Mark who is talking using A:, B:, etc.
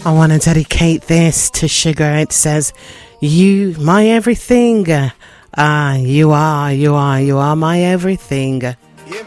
A: I want to dedicate this to Sugar. It says, you, my everything. You are my everything.